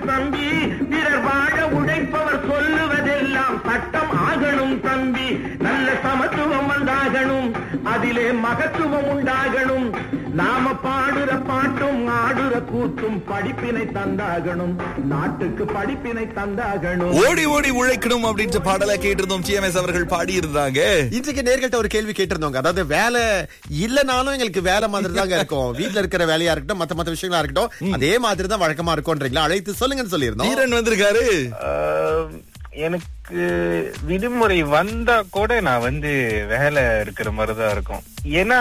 தம்பி. பிறர் வாழ உழைப்பவர் சொல்லுவதெல்லாம் சட்டம் ஆகணும் தம்பி. நல்ல சமத்துவம் வந்தாகணும், அதிலே மகத்துவம் உண்டாகணும். நாம பாடுற பாட்டும் ஆடுற கூத்தும் படிப்பினை தந்தாகணும், நாட்டுக்கு படிப்பினை தந்தாகணும். ஓடி ஓடி உழைக்கணும் அப்படின்ற பாடலை கேட்டிருந்தோம். TMS அவர்கள் பாடி இருந்தாங்க. இன்றைக்கு நேர்கிட்ட ஒரு கேள்வி கேட்டிருந்தோங்க. அதாவது வேலை இல்லனாலும் எங்களுக்கு வேலை மாதிரி தாங்க இருக்கும். வீட்டுல இருக்கிற வேலையா இருக்கட்டும், மத்த விஷயங்களா இருக்கட்டும், அதே மாதிரி தான் வழக்கமா இருக்கும்ன்றீங்களா? அழைத்து சொல்லுங்கன்னு சொல்லியிருந்தோம். வீரன் வந்திருக்காரு. எனக்கு விடுமுறை வந்தா கூட நான் வேலை இருக்கிற மாதிரிதான் இருக்கும். ஏன்னா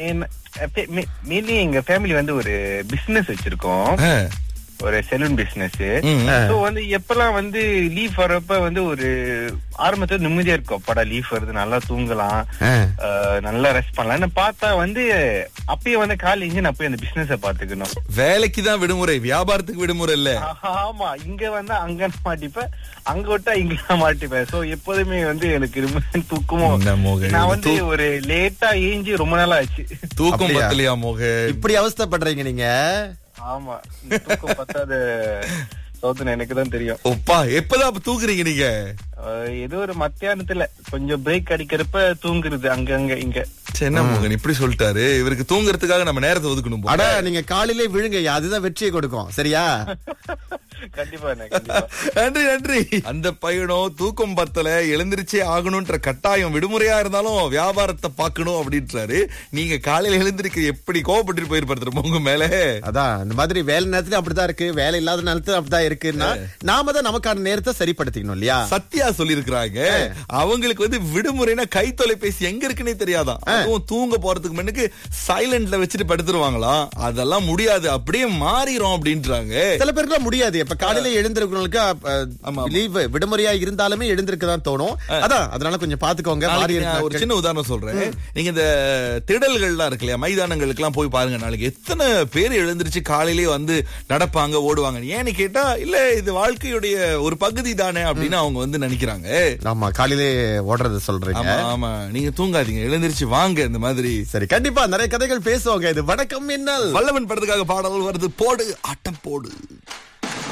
எங்க ஃபேமிலி ஒரு பிசினஸ் வச்சிருக்கோம், ஒரு செலூன் பிசினஸ். சோ எப்பெல்லாம் லீவ் வர்றப்ப ஒரு ஆரம்பத்துல நிம்மதியா இருக்கும். அப்பாடா லீவ் வருது, நல்லா தூங்கலாம், நல்லா ரெஸ்ட் பண்ணலாம் பார்த்தா அப்பயே காலையில நான் போய் அந்த பிசினஸ் பாத்துக்கணும். வேலைக்கு தான் விடுமுறை, வியாபாரத்துக்கு விடுமுறை இல்ல. ஆமா, இங்க அங்க மாட்டிப்பேன், அங்க விட்டா இங்க மாட்டிப்பேன். சோ எப்போதுமே எனக்கு தூக்கமும். நான் ஒரு லேட்டா ஏஞ்சி ரொம்ப நாள் ஆச்சு. தூக்கம் பத்தலையா மோக? இப்படி அவஸ்தைப்படுறீங்க நீங்க? ஆமா, தூக்கம் பத்தாத சோதனை எனக்கு தான் தெரியும். ஒப்பா, எப்பதான் தூக்குறீங்க நீங்க? ஏதோ ஒரு மத்தியானத்துல கொஞ்சம் பிரேக் அடிக்கிறப்ப தூங்குறது, அங்க இங்க. என்ன மோகன் இப்படி சொல்லிட்டாரு? இவருக்கு தூங்குறதுக்காக நம்ம நேரத்தை ஒதுக்கணும். அட, நீங்க காலையிலே விழுங்க, அதுதான் வெற்றியை கொடுக்கும். சரியா? கண்டிப்பா. நன்றி நன்றி. அந்த பையனோ தூக்கம் பத்தல, எழுந்திருச்சே ஆகணும்ன்ற கட்டாயம், விடுமுறையா இருந்தாலும் வியாபாரத்தை பாக்கணும் அப்படின்றாரு. நீங்க காலையில எழுந்திருக்க எப்படி கோவப்பட்டு போயிருப்பாரு உங்க மேல? அதான், இந்த மாதிரி வேலை நேரத்துல அப்படிதான் இருக்கு, வேலை இல்லாத நேரத்துல அப்படிதான் இருக்குன்னா நாம தான் நமக்கான நேரத்தை சரிப்படுத்திக்கணும் இல்லையா? சத்யா சொல்லிருக்காங்க, அவங்களுக்கு விடுமுறைனா கை தொலைபேசி எங்க இருக்குன்னே தெரியாதான். அதுவும் தூங்க போறதுக்கு முன்னுக்கு சைலண்ட்ல வச்சுட்டு படுத்துருவாங்களாம். அதெல்லாம் முடியாது, அப்படியே மாறிடும் அப்படின்றாங்க. சில பேருக்கு முடியாது. இப்ப காலையில எழுந்திருக்கிறவங்களுக்கு லீவ் விடுமுறையா இருந்தாலுமே எழுந்திருக்கதான் தோணும். அதான், அதனால கொஞ்சம் பாத்துக்கோங்க. ஒரு சின்ன உதாரணம் சொல்றேன். நீங்க இந்த திடல்கள்லாம் இருக்கு இல்லையா, மைதானங்களுக்கு எல்லாம் போய் பாருங்க. நாளைக்கு எத்தனை பேர் எழுந்திருச்சு காலையிலேயே நடப்பாங்க, ஓடுவாங்க. ஏன்னு கேட்டா, இல்ல இது வாழ்க்கையுடைய ஒரு பகுதி தானே அப்படின்னு அவங்க நினைக்கிறாங்க. ஆமா, காலையிலே ஓடுறது சொல்றீங்க. ஆமா, நீங்க தூங்காதீங்க, எழுந்திருச்சு வாங்க. இந்த மாதிரி சரி, கண்டிப்பா நிறைய கதைகள் பேசுவாங்க. இது வணக்கம் மின்னல். வல்லவன் படத்துக்காக பாடல் வருது. போடு ஆட்டம் போடு.